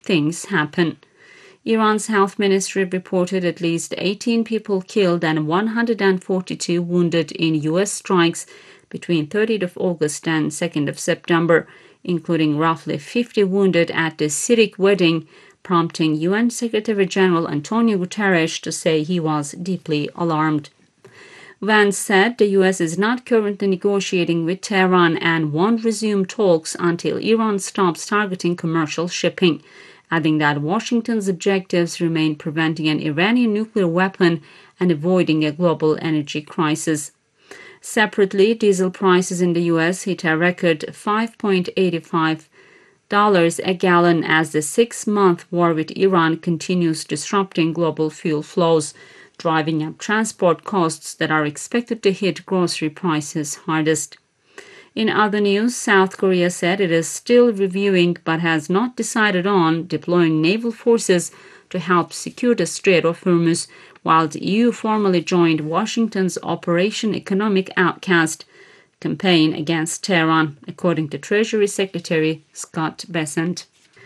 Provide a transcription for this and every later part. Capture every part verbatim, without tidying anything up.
things happen. Iran's health ministry reported at least eighteen people killed and one hundred forty-two wounded in U S strikes between thirtieth of August and second of September, including roughly fifty wounded at the Sikh wedding, prompting U N Secretary General Antonio Guterres to say he was deeply alarmed. Vance said the U S is not currently negotiating with Tehran and won't resume talks until Iran stops targeting commercial shipping, adding that Washington's objectives remain preventing an Iranian nuclear weapon and avoiding a global energy crisis. Separately, diesel prices in the U S hit a record five dollars and eighty-five cents a gallon as the six-month war with Iran continues disrupting global fuel flows, driving up transport costs that are expected to hit grocery prices hardest. In other news, South Korea said it is still reviewing but has not decided on deploying naval forces to help secure the Strait of Hormuz, while the E U formally joined Washington's Operation Economic Outcast campaign against Tehran, according to Treasury Secretary Scott Bessent.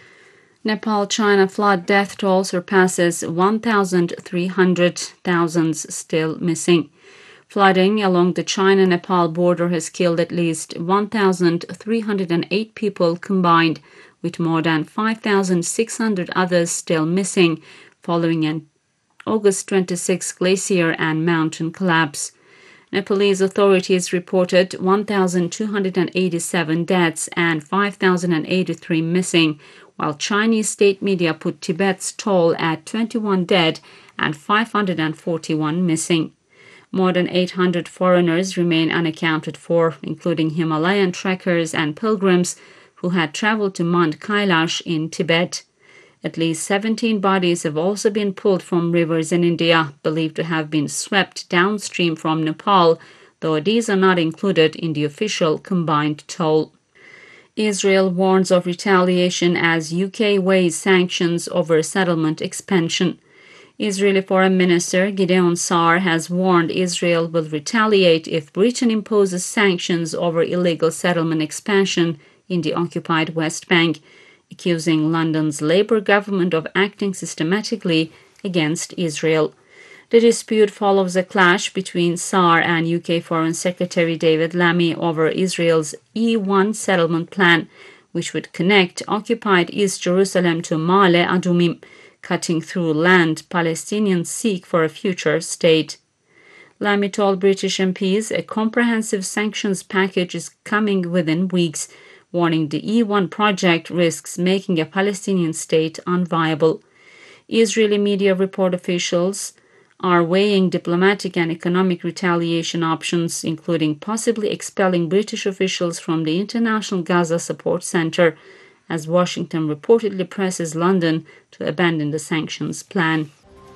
Nepal-China flood death toll surpasses one thousand three hundred, thousands still missing. Flooding along the China-Nepal border has killed at least one thousand three hundred eight people combined, with more than five thousand six hundred others still missing, following an August twenty-sixth glacier and mountain collapse. Nepalese authorities reported one thousand two hundred eighty-seven deaths and five thousand eighty-three missing, while Chinese state media put Tibet's toll at twenty-one dead and five hundred forty-one missing. More than eight hundred foreigners remain unaccounted for, including Himalayan trekkers and pilgrims who had traveled to Mount Kailash in Tibet. At least seventeen bodies have also been pulled from rivers in India, believed to have been swept downstream from Nepal, though these are not included in the official combined toll. Israel warns of retaliation as U K weighs sanctions over settlement expansion. Israeli Foreign Minister Gideon Saar has warned Israel will retaliate if Britain imposes sanctions over illegal settlement expansion in the occupied West Bank, accusing London's Labour government of acting systematically against Israel. The dispute follows a clash between Saar and U K Foreign Secretary David Lammy over Israel's E one settlement plan, which would connect occupied East Jerusalem to Ma'ale Adumim, cutting through land Palestinians seek for a future state. Lammy told British M Ps a comprehensive sanctions package is coming within weeks, warning the E one project risks making a Palestinian state unviable. Israeli media report officials are weighing diplomatic and economic retaliation options, including possibly expelling British officials from the International Gaza Support Center, as Washington reportedly presses London to abandon the sanctions plan.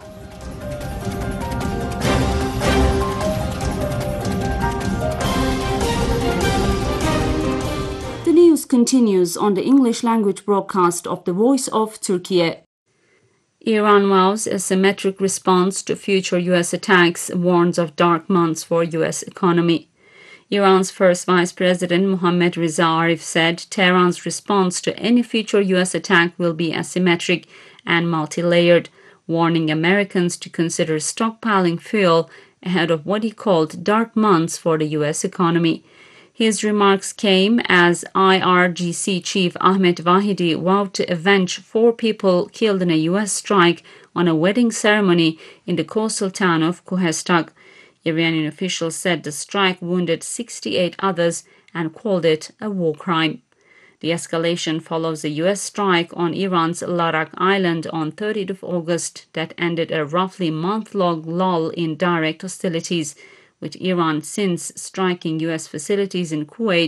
The news continues on the English language broadcast of the Voice of Turkey. Iran vows a symmetric response to future U S attacks, warns of dark months for U S economy. Iran's first vice president Mohammad Reza Arif said Tehran's response to any future U S attack will be asymmetric and multi-layered, warning Americans to consider stockpiling fuel ahead of what he called dark months for the U S economy. His remarks came as I R G C chief Ahmed Vahidi vowed to avenge four people killed in a U S strike on a wedding ceremony in the coastal town of Kuhestak. Iranian officials said the strike wounded sixty-eight others and called it a war crime. The escalation follows a U S strike on Iran's Larak Island on thirtieth of August that ended a roughly month-long lull in direct hostilities, with Iran since striking U S facilities in Kuwait